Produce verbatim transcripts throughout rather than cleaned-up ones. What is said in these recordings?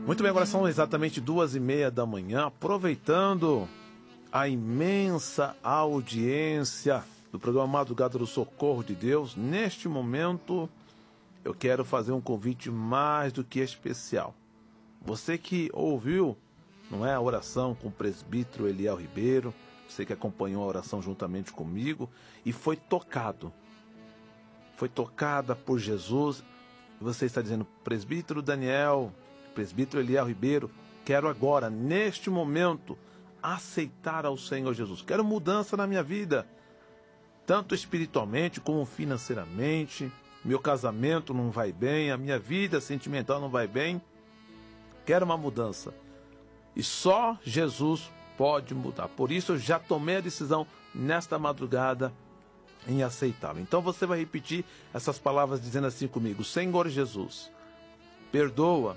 Muito bem, agora são exatamente duas e meia da manhã, aproveitando a imensa audiência do programa Madrugada do Socorro de Deus. Neste momento, eu quero fazer um convite mais do que especial. Você que ouviu, não é, a oração com o presbítero Eliel Ribeiro, você que acompanhou a oração juntamente comigo e foi tocado, foi tocada por Jesus, e você está dizendo: presbítero Daniel, presbítero Eliel Ribeiro, quero agora, neste momento, aceitar ao Senhor Jesus. Quero mudança na minha vida, tanto espiritualmente como financeiramente. Meu casamento não vai bem, a minha vida sentimental não vai bem. Quero uma mudança. E só Jesus pode mudar. Por isso eu já tomei a decisão nesta madrugada em aceitá-lo. Então você vai repetir essas palavras dizendo assim comigo: Senhor Jesus, perdoa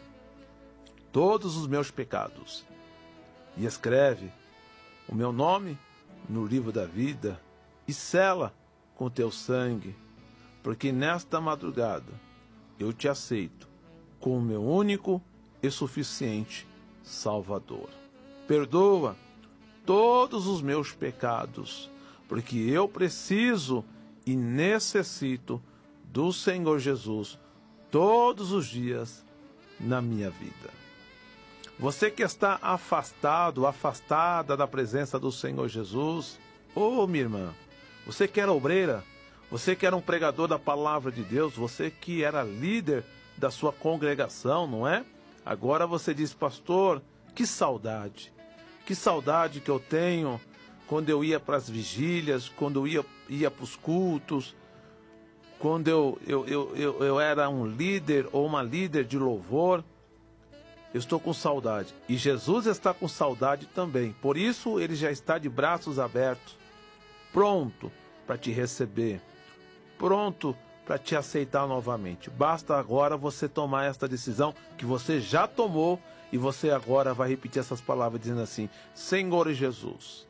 todos os meus pecados e escreve o meu nome no livro da vida e sela com teu sangue, porque nesta madrugada eu te aceito como meu único e suficiente Salvador. Perdoa todos os meus pecados, porque eu preciso e necessito do Senhor Jesus todos os dias na minha vida. Você que está afastado, afastada da presença do Senhor Jesus, ô oh, minha irmã, você que era obreira, você que era um pregador da palavra de Deus, você que era líder da sua congregação, não é? Agora você diz: pastor, que saudade, que saudade que eu tenho quando eu ia para as vigílias, quando eu ia, ia para os cultos, quando eu, eu, eu, eu, eu era um líder ou uma líder de louvor. Eu estou com saudade. E Jesus está com saudade também. Por isso ele já está de braços abertos, pronto para te receber, pronto para te aceitar novamente. Basta agora você tomar esta decisão que você já tomou, e você agora vai repetir essas palavras dizendo assim: Senhor Jesus,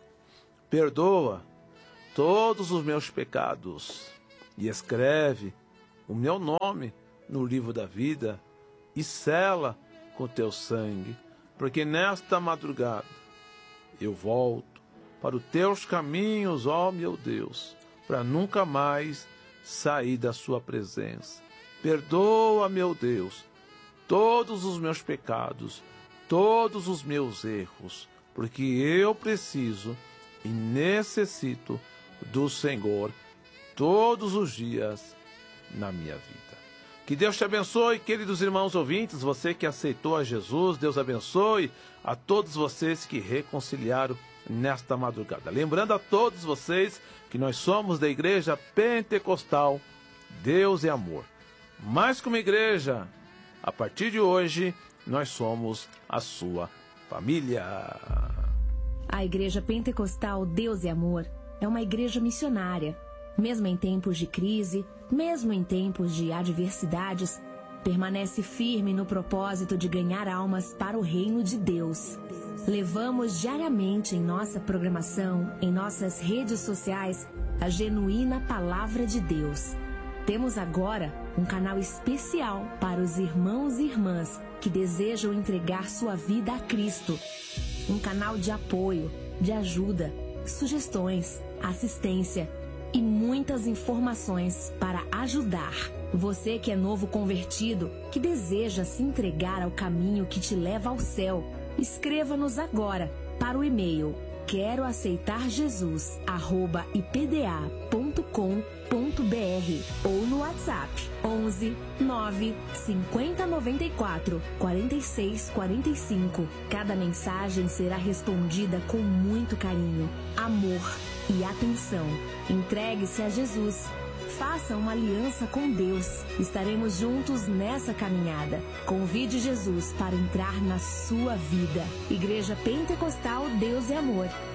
perdoa todos os meus pecados e escreve o meu nome no livro da vida e sela com teu sangue, porque nesta madrugada eu volto para os teus caminhos, ó meu Deus, para nunca mais sair da sua presença. Perdoa, meu Deus, todos os meus pecados, todos os meus erros, porque eu preciso e necessito do Senhor todos os dias na minha vida. Que Deus te abençoe, queridos irmãos ouvintes, você que aceitou a Jesus. Deus abençoe a todos vocês que reconciliaram nesta madrugada. Lembrando a todos vocês que nós somos da Igreja Pentecostal Deus é Amor. Mais que uma igreja, a partir de hoje, nós somos a sua família. A Igreja Pentecostal Deus é Amor é uma igreja missionária. Mesmo em tempos de crise, mesmo em tempos de adversidades, permanece firme no propósito de ganhar almas para o reino de Deus. Levamos diariamente em nossa programação, em nossas redes sociais, a genuína palavra de Deus. Temos agora um canal especial para os irmãos e irmãs que desejam entregar sua vida a Cristo. Um canal de apoio, de ajuda, sugestões, assistência e muitas informações para ajudar. Você que é novo convertido, que deseja se entregar ao caminho que te leva ao céu, escreva-nos agora para o e-mail quero aceitar jesus arroba i p d a ponto com ponto b r ou no WhatsApp onze nove cinquenta noventa e quatro quarenta e seis quarenta e cinco. Cada mensagem será respondida com muito carinho, amor e atenção. Entregue-se a Jesus. Faça uma aliança com Deus. Estaremos juntos nessa caminhada. Convide Jesus para entrar na sua vida. Igreja Pentecostal Deus é Amor.